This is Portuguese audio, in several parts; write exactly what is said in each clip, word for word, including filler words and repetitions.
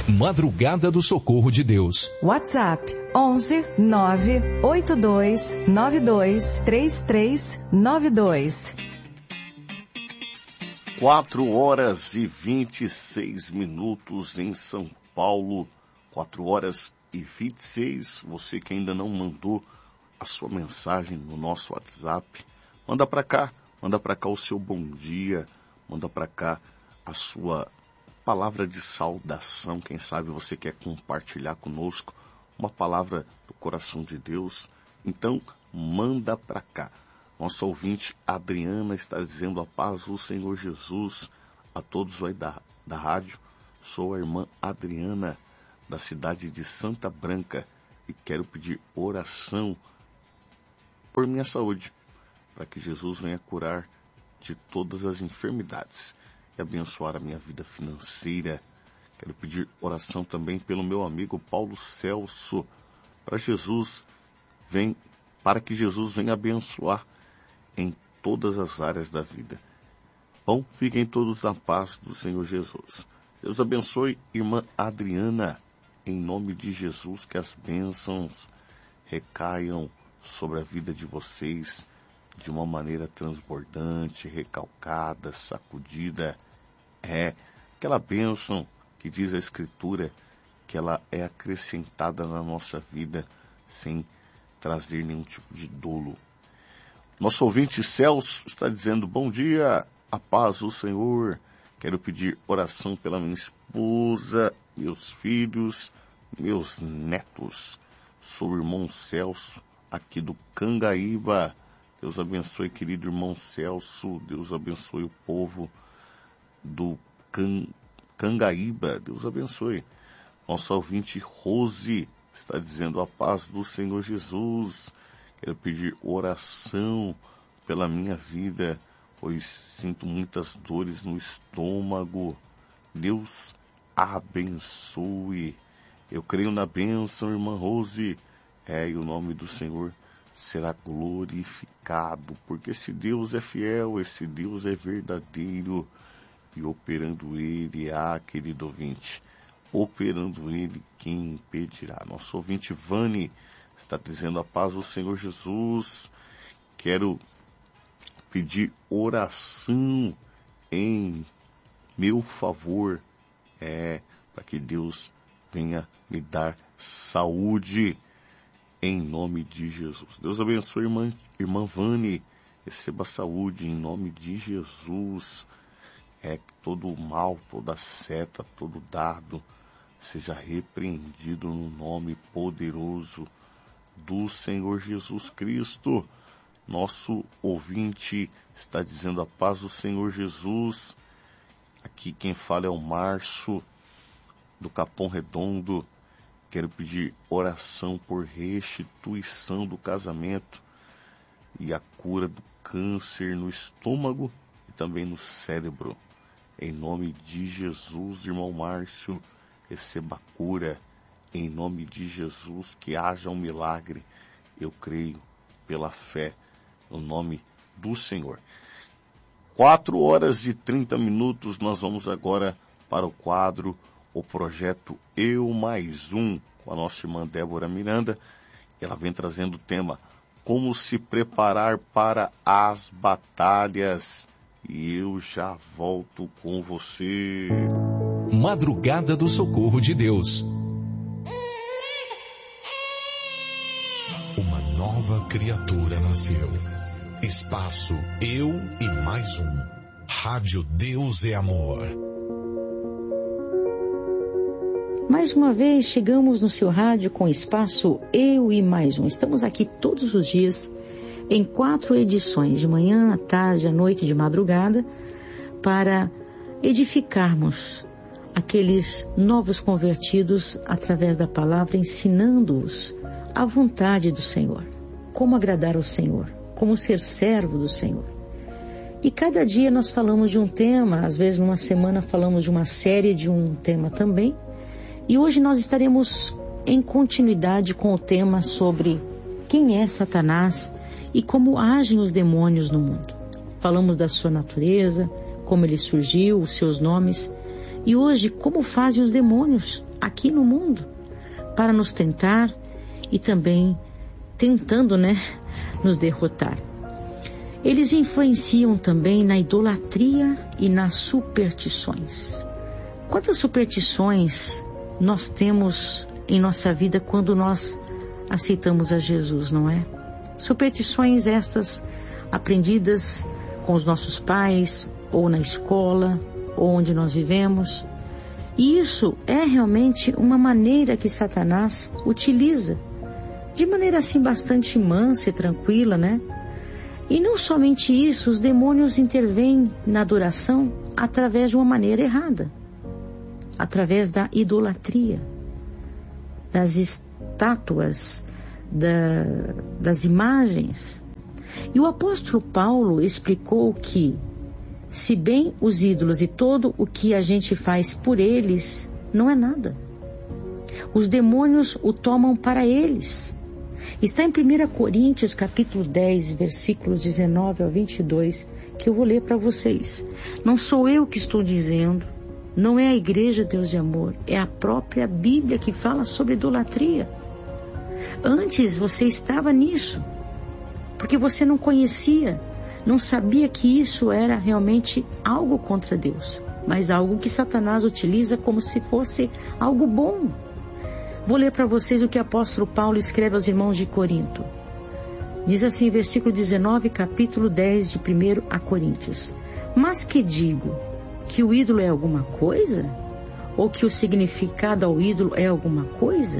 Madrugada do Socorro de Deus. WhatsApp onze nove oito dois nove dois três três nove dois. Quatro horas e vinte e seis minutos em São Paulo. Quatro horas e vinte e seis. Você que ainda não mandou a sua mensagem no nosso WhatsApp, manda para cá. Manda para cá o seu bom dia. Manda para cá a sua palavra de saudação. Quem sabe você quer compartilhar conosco uma palavra do coração de Deus. Então, manda para cá. Nossa ouvinte Adriana está dizendo: a paz do Senhor Jesus a todos aí da, da rádio. Sou a irmã Adriana, da cidade de Santa Branca, e quero pedir oração por minha saúde, para que Jesus venha curar de todas as enfermidades e abençoar a minha vida financeira. Quero pedir oração também pelo meu amigo Paulo Celso, para Jesus vem, para que Jesus venha abençoar em todas as áreas da vida. Bom, fiquem todos na paz do Senhor Jesus. Deus abençoe, irmã Adriana, em nome de Jesus, que as bênçãos recaiam sobre a vida de vocês de uma maneira transbordante, recalcada, sacudida. É aquela bênção que diz a Escritura que ela é acrescentada na nossa vida sem trazer nenhum tipo de dolo. Nosso ouvinte Celso está dizendo: bom dia, a paz do Senhor. Quero pedir oração pela minha esposa, meus filhos, meus netos. Sou o irmão Celso, aqui do Cangaíba. Deus abençoe, querido irmão Celso. Deus abençoe o povo do Can... Cangaíba. Deus abençoe. Nosso ouvinte Rose está dizendo: a paz do Senhor Jesus. Quero pedir oração pela minha vida, pois sinto muitas dores no estômago. Deus abençoe. Eu creio na bênção, irmã Rose. É, e o nome do Senhor será glorificado, porque esse Deus é fiel, esse Deus é verdadeiro, e operando Ele, ah, querido ouvinte, operando Ele, quem impedirá? Nosso ouvinte Vani está dizendo: a paz do Senhor Jesus. Quero pedir oração em meu favor, é, para que Deus venha me dar saúde, em nome de Jesus. Deus abençoe, irmã, irmã Vani. Receba saúde em nome de Jesus. É que todo o mal, toda seta, todo dardo seja repreendido no nome poderoso do Senhor Jesus Cristo. Nosso ouvinte está dizendo: a paz do Senhor Jesus. Aqui quem fala é o Márcio, do Capão Redondo. Quero pedir oração por restituição do casamento e a cura do câncer no estômago e também no cérebro. Em nome de Jesus, irmão Márcio, receba a cura. Em nome de Jesus, que haja um milagre. Eu creio pela fé no nome do Senhor. Quatro horas e trinta minutos, nós vamos agora para o quadro O Projeto Eu Mais Um, com a nossa irmã Débora Miranda. Ela vem trazendo o tema Como se preparar para as batalhas. E eu já volto com você. Madrugada do Socorro de Deus. Uma nova criatura nasceu. Espaço Eu e Mais Um. Rádio Deus é Amor. Mais uma vez chegamos no seu rádio com Espaço Eu e Mais Um. Estamos aqui todos os dias em quatro edições, de manhã, à tarde, à noite e de madrugada, para edificarmos aqueles novos convertidos através da palavra, ensinando-os a vontade do Senhor, como agradar ao Senhor, como ser servo do Senhor. E cada dia nós falamos de um tema, às vezes numa semana falamos de uma série de um tema também, e hoje nós estaremos em continuidade com o tema sobre quem é Satanás e como agem os demônios no mundo. Falamos da sua natureza, como ele surgiu, os seus nomes, e hoje como fazem os demônios aqui no mundo para nos tentar e também tentando, né, nos derrotar. Eles influenciam também na idolatria e nas superstições. Quantas superstições nós temos em nossa vida quando nós aceitamos a Jesus, não é? Superstições estas aprendidas com os nossos pais, ou na escola, ou onde nós vivemos. E isso é realmente uma maneira que Satanás utiliza, de maneira assim bastante mansa e tranquila, né? E não somente isso, os demônios intervêm na adoração através de uma maneira errada, através da idolatria, das estátuas, da, das imagens. E o apóstolo Paulo explicou que, se bem os ídolos e todo o que a gente faz por eles não é nada, os demônios o tomam para eles. Está em primeira Coríntios, capítulo dez, versículos dezenove ao vinte e dois, que eu vou ler para vocês. Não sou eu que estou dizendo, não é a Igreja Deus de Amor, é a própria Bíblia que fala sobre idolatria. Antes você estava nisso, porque você não conhecia, não sabia que isso era realmente algo contra Deus, mas algo que Satanás utiliza como se fosse algo bom. Vou ler para vocês o que o apóstolo Paulo escreve aos irmãos de Corinto. Diz assim, versículo dezenove, capítulo dez de primeira Coríntios. Mas que digo? Que o ídolo é alguma coisa? Ou que o significado ao ídolo é alguma coisa?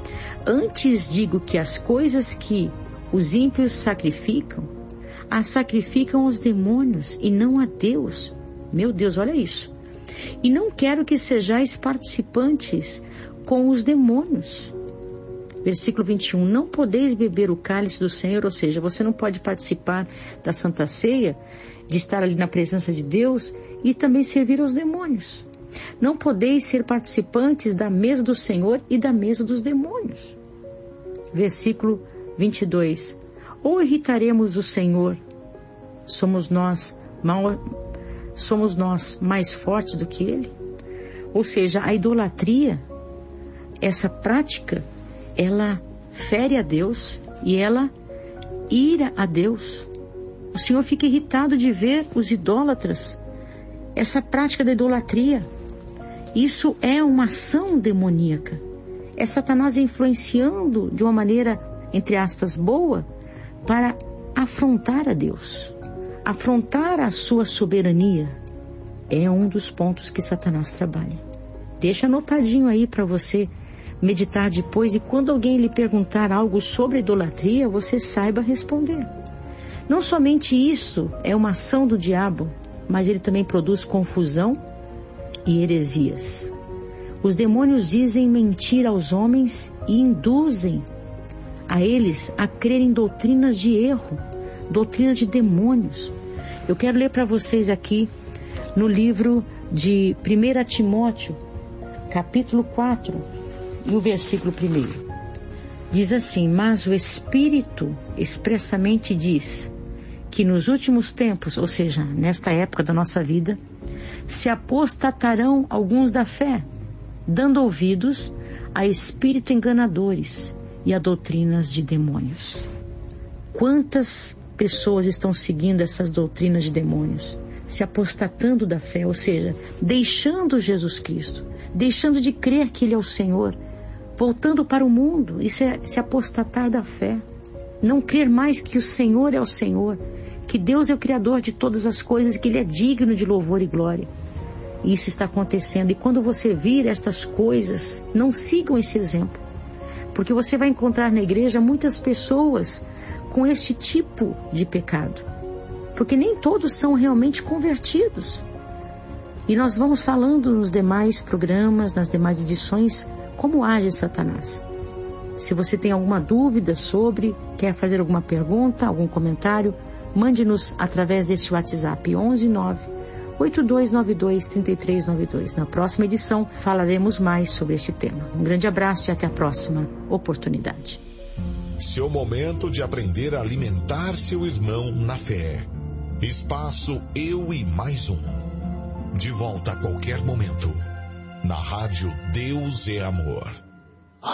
Antes digo que as coisas que os ímpios sacrificam, as sacrificam os demônios e não a Deus. Meu Deus, olha isso. E não quero que sejais participantes com os demônios. Versículo vinte e um, não podeis beber o cálice do Senhor, ou seja, você não pode participar da Santa Ceia, de estar ali na presença de Deus e também servir aos demônios. Não podeis ser participantes da mesa do Senhor e da mesa dos demônios. Versículo vinte e dois, ou irritaremos o Senhor, somos nós, mal, somos nós mais fortes do que Ele? Ou seja, a idolatria, essa prática, ela fere a Deus e ela ira a Deus. O Senhor fica irritado de ver os idólatras, essa prática da idolatria. Isso é uma ação demoníaca. É Satanás influenciando de uma maneira, entre aspas, boa, para afrontar a Deus, afrontar a sua soberania. É um dos pontos que Satanás trabalha. Deixa anotadinho aí para você meditar depois, e quando alguém lhe perguntar algo sobre a idolatria, você saiba responder. Não somente isso é uma ação do diabo, mas ele também produz confusão e heresias. Os demônios dizem mentira aos homens e induzem a eles a crerem em doutrinas de erro, doutrinas de demônios. Eu quero ler para vocês aqui no livro de primeira Timóteo, capítulo quatro, e o versículo primeiro. Diz assim, mas o Espírito expressamente diz que nos últimos tempos, ou seja, nesta época da nossa vida, se apostatarão alguns da fé, dando ouvidos a espíritos enganadores e a doutrinas de demônios. Quantas pessoas estão seguindo essas doutrinas de demônios, se apostatando da fé, ou seja, deixando Jesus Cristo, deixando de crer que Ele é o Senhor, voltando para o mundo e se, se apostatar da fé, não crer mais que o Senhor é o Senhor, que Deus é o Criador de todas as coisas e que Ele é digno de louvor e glória. Isso está acontecendo, e quando você vir estas coisas, não sigam esse exemplo, porque você vai encontrar na igreja muitas pessoas com este tipo de pecado, porque nem todos são realmente convertidos. E nós vamos falando nos demais programas, nas demais edições, como age Satanás. Se você tem alguma dúvida sobre, quer fazer alguma pergunta, algum comentário, mande-nos através deste WhatsApp onze nove oito dois nove dois três três nove dois. Na próxima edição falaremos mais sobre este tema. Um grande abraço e até a próxima oportunidade. Seu momento de aprender a alimentar seu irmão na fé. Espaço Eu e Mais Um. De volta a qualquer momento. Na na rádio Deus é Amor.